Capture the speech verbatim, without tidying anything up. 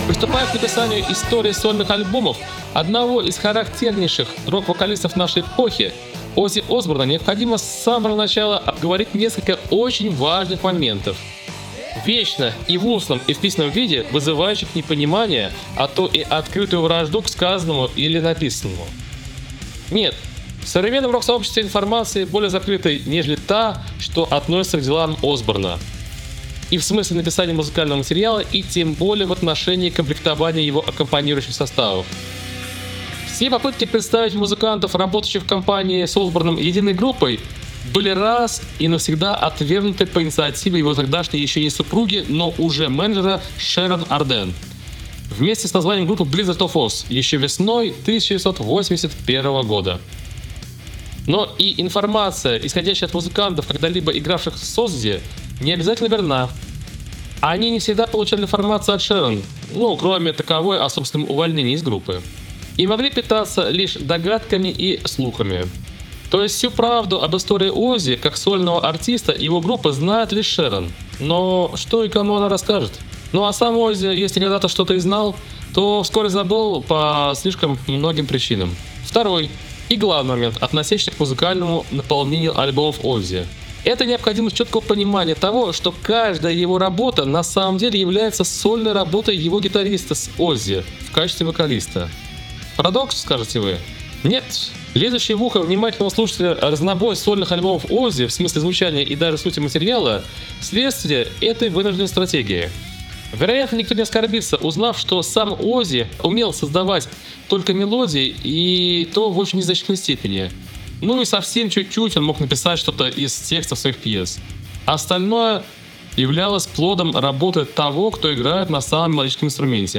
Приступая к написанию истории сольных альбомов одного из характернейших рок-вокалистов нашей эпохи, Оззи Осборна, необходимо с самого начала обговорить несколько очень важных моментов, вечно и в устном, и в письменном виде вызывающих непонимание, а то и открытую вражду к сказанному или написанному. Нет, в современном рок-сообществе информации более закрытой, нежели та, что относится к делам Осборна. И в смысле написания музыкального материала, и тем более в отношении комплектования его аккомпанирующих составов. Все попытки представить музыкантов, работающих в компании с Осборном, единой группой, были раз и навсегда отвергнуты по инициативе его тогдашней еще не супруги, но уже менеджера Шерон Арден, вместе с названием группы Blizzard of Ozz еще весной тысяча девятьсот восемьдесят первого года. Но и информация, исходящая от музыкантов, когда-либо игравших с Оззи, не обязательно верна. Они не всегда получали информацию от Шерон, ну, кроме таковой о собственном увольнении из группы, и могли питаться лишь догадками и слухами. То есть всю правду об истории Оззи как сольного артиста его группы знает лишь Шерон. Но что и кому она расскажет? Ну а сам Оззи, если когда-то что-то и знал, то вскоре забыл по слишком многим причинам. Второй и главный момент, относящийся к музыкальному наполнению альбомов Оззи. Это необходимость четкого понимания того, что каждая его работа на самом деле является сольной работой его гитариста с Оззи в качестве вокалиста. Парадокс, скажете вы? Нет. Лезущий в ухо внимательного слушателя разнобой сольных альбомов Оззи в смысле звучания и даже сути материала – следствие этой вынужденной стратегии. Вероятно, никто не оскорбится, узнав, что сам Оззи умел создавать только мелодии, и то в очень незначительной степени. Ну и совсем чуть-чуть он мог написать что-то из текстов своих пьес. Остальное являлось плодом работы того, кто играет на самом мелодическом инструменте.